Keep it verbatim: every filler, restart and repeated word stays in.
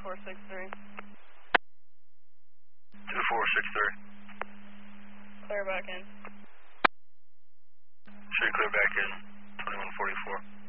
four six three. two four six three. Clear back in. Should clear back in twenty-one forty-four.